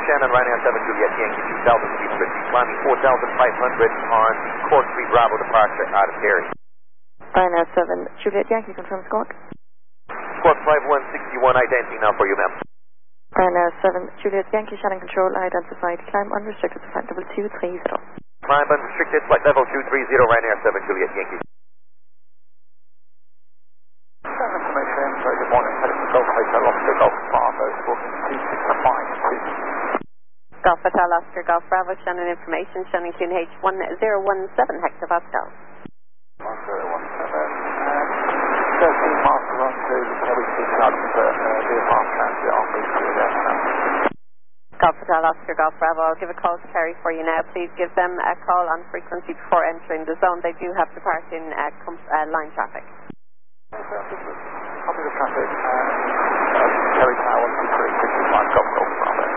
Shannon, Ryanair 7 Juliet Yankee 2000 feet, climbing 4,500 on Cork 3 Bravo departure out of Derry. Ryanair 7 Juliet Yankee, confirm Cork. Cork 5161, identity now for you, ma'am. Ryanair 7 Juliet Yankee, Shannon Control, identified, climb unrestricted to flight level 230. Climb unrestricted, flight level 230, Ryanair 7 Juliet Yankee. Information, very good morning, heading to Golf Hotel Oscar Golf Bravo, walking 2652. Golf Hotel Oscar Golf Bravo, Shannon information, Shannon QNH 1017 hectopascal. 1017, 13 miles to run to Kerry Sea Club, via half transit on the aircraft. Golf Hotel Oscar Golf Bravo, I'll give a call to Kerry for you now. Please give them a call on frequency before entering the zone. They do have departing line traffic. Copy the traffic.